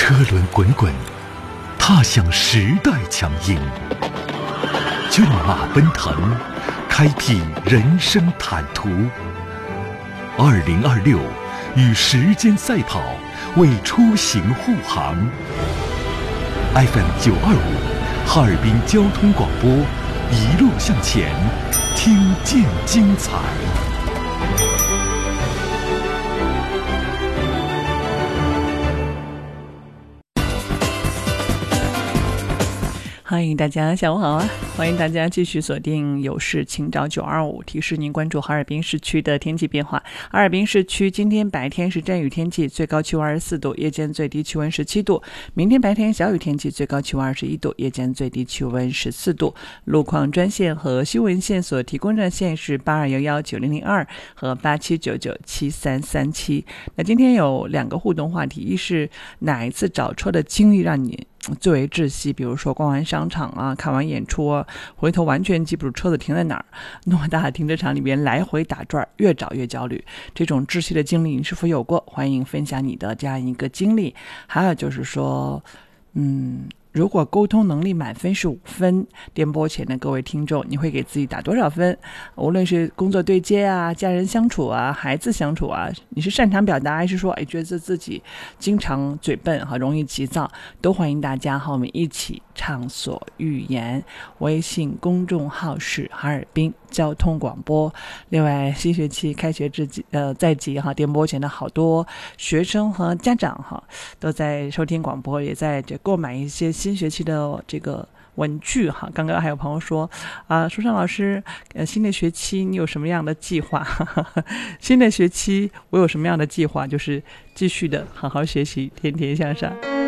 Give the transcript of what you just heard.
车轮滚滚，踏向时代强音。骏马奔腾，开辟人生坦途。2026，与时间赛跑，为出行护航。FM 925，哈尔滨交通广播，一路向前，听见精彩。 欢迎大家下午好啊！欢迎大家继续锁定有事请找925，提示您关注哈尔滨市区的天气变化。哈尔滨市区今天白天是阵雨天气，最高气温24度，夜间最低气温17度。明天白天小雨天气，最高气温21度，夜间最低气温14度。路况专线和新闻线所提供热线是82119002和87997337。那今天有两个互动话题，一是哪一次找车的经历让你最为窒息，比如说逛完商场啊，看完演出啊，回头完全记不住车子停在哪儿，那么大的停车场里边来回打转，越找越焦虑。这种窒息的经历你是否有过？欢迎分享你的这样一个经历。还有就是说如果沟通能力满分是5分，电波前的各位听众，你会给自己打多少分？无论是工作对接啊，家人相处啊，孩子相处啊，你是擅长表达，还是说觉得自己经常嘴笨容易急躁，都欢迎大家和我们一起畅所欲言。微信公众号是哈尔滨交通广播。另外新学期开学在即电波前的好多学生和家长都在收听广播，也在购买一些新学期的这个文具刚刚还有朋友说舒畅老师新的学期你有什么样的计划？新的学期我有什么样的计划，就是继续的好好学习，天天向上。